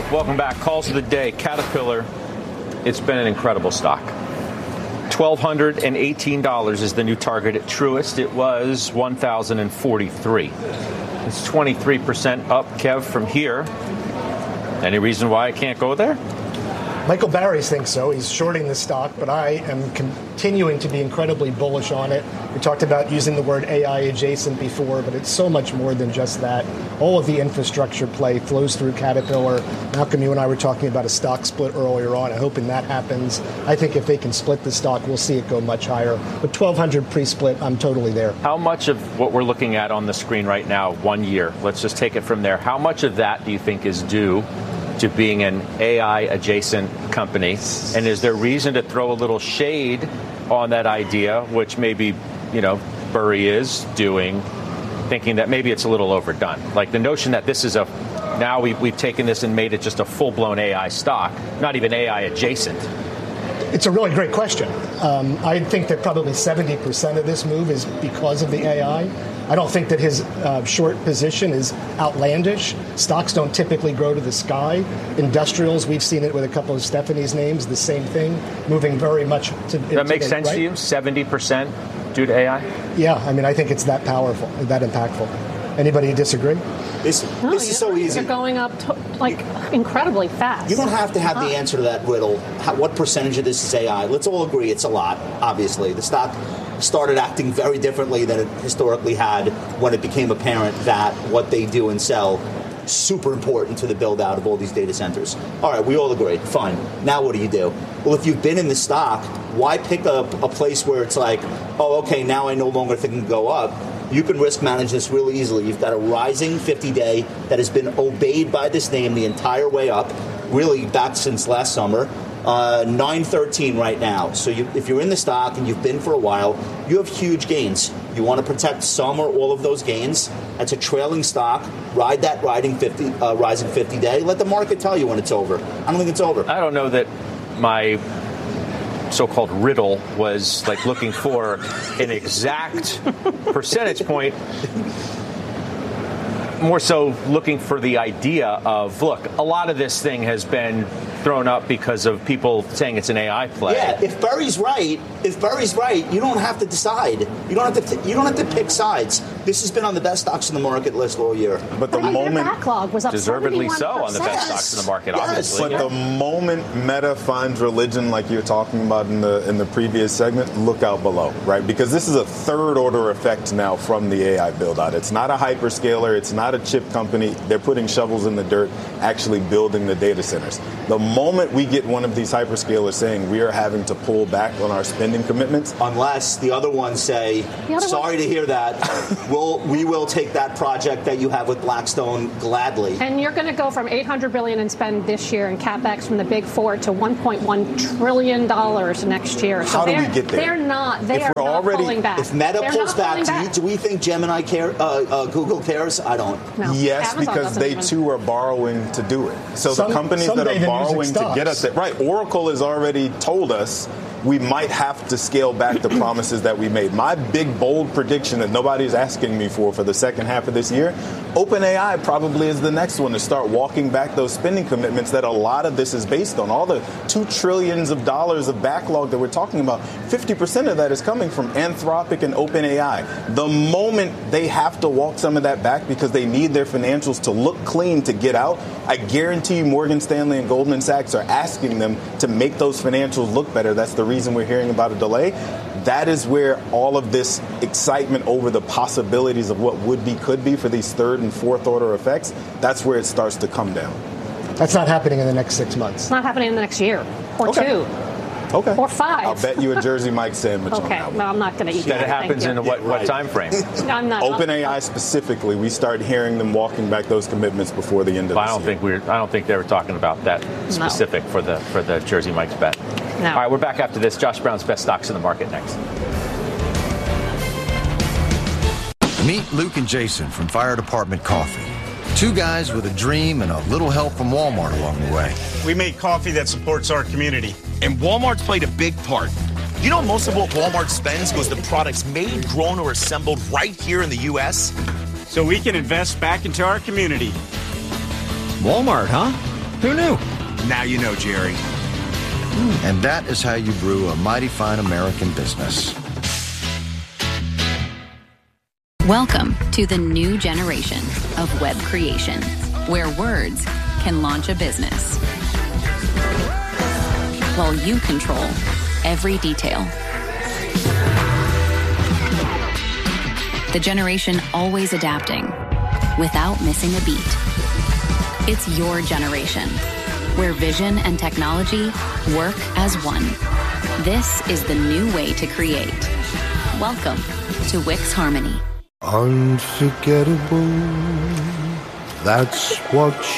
Welcome back. Calls of the day. Caterpillar. It's been an incredible stock. $1,218 is the new target at Truist. It was $1,043. It's 23% up, Kev, from here. Any reason why I can't go there? Michael Barry thinks so. He's shorting the stock, but I am continuing to be incredibly bullish on it. We talked about using the word AI adjacent before, but it's so much more than just that. All of the infrastructure play flows through Caterpillar. Malcolm, you and I were talking about a stock split earlier on. I'm hoping that happens. I think if they can split the stock, we'll see it go much higher. But 1,200 pre-split, I'm totally there. How much of what we're looking at on the screen right now, 1 year, let's just take it from there. How much of that do you think is due to being an AI adjacent company? And is there reason to throw a little shade on that idea, which maybe, Burry is doing, thinking that maybe it's a little overdone? Like the notion that this is now we've taken this and made it just a full-blown AI stock, not even AI adjacent. It's a really great question. I think that probably 70% of this move is because of the AI. I don't think that his short position is outlandish. Stocks don't typically grow to the sky. Industrials, we've seen it with a couple of Stephanie's names, the same thing, moving very much to... That makes sense to you? 70% due to AI? Yeah, I think it's that powerful, that impactful. Anybody disagree? This is so easy. They're going up incredibly fast. You don't have to have the answer to that riddle. What percentage of this is AI? Let's all agree it's a lot, obviously. The stock started acting very differently than it historically had when it became apparent that what they do and sell is super important to the build out of all these data centers. All right, we all agree. Fine. Now what do you do? Well, if you've been in the stock, why pick up a place where it's like, oh, okay, now I no longer think it can go up? You can risk manage this really easily. You've got a rising 50-day that has been obeyed by this name the entire way up, really back since last summer. 913 right now. So if you're in the stock and you've been for a while, you have huge gains. You want to protect some or all of those gains. That's a trailing stock. Ride that rising 50-day. Let the market tell you when it's over. I don't think it's over. I don't know that my so-called riddle was like looking for an exact percentage point. More so looking for the idea of, look, a lot of this thing has been thrown up because of people saying it's an AI play. Yeah, if Barry's right, you don't have to decide. You don't have to pick sides. This has been on the best stocks in the market list all year. But the moment backlog was up deservedly 71%. so on the best stocks in the market, obviously. But the moment Meta finds religion, like you're talking about in the previous segment, look out below, right? Because this is a third order effect now from the AI build out. It's not a hyperscaler. It's not a chip company. They're putting shovels in the dirt, actually building the data centers. The moment we get one of these hyperscalers saying we are having to pull back on our spending commitments, unless the other ones say, sorry to hear that, we will take that project that you have with Blackstone gladly. And you're going to go from $800 billion in spend this year in CapEx from the Big Four to $1.1 trillion next year. So how do we get there? They are not pulling back. If Meta pulls back, do we think Gemini Google cares? I don't. No. Yes, Amazon because they even. too are borrowing to do it. So the companies that are borrowing to get us there, right? Oracle has already told us we might have to scale back the promises that we made. My big, bold prediction that nobody's asking me for the second half of this year, OpenAI probably is the next one to start walking back those spending commitments that a lot of this is based on. All the $2 trillion of backlog that we're talking about, 50% of that is coming from Anthropic and OpenAI. The moment they have to walk some of that back because they need their financials to look clean to get out, I guarantee you Morgan Stanley and Goldman Sachs are asking them to make those financials look better. That's the reason we're hearing about a delay. That is where all of this excitement over the possibilities of what would be, could be for these third and fourth order effects, that's where it starts to come down. That's not happening in the next 6 months. It's not happening in the next year or two. Okay. Or 5. I'll bet you a Jersey Mike sandwich on that one. No, I'm not going to eat that. That happens in what time frame? I'm not. OpenAI specifically, we start hearing them walking back those commitments before the end of this year. I don't think they were talking about that specific for the Jersey Mike's bet. No. All right, we're back after this. Josh Brown's best stocks in the market next. Meet Luke and Jason from Fire Department Coffee. 2 guys with a dream and a little help from Walmart along the way. We make coffee that supports our community. And Walmart's played a big part. You know, most of what Walmart spends goes to products made, grown, or assembled right here in the U.S.? So we can invest back into our community. Walmart, huh? Who knew? Now you know, Jerry. And that is how you brew a mighty fine American business. Welcome to the new generation of web creation, where words can launch a business, while you control every detail. The generation always adapting, without missing a beat. It's your generation, where vision and technology work as one. This is the new way to create. Welcome to Wix Harmony. Unforgettable, that's what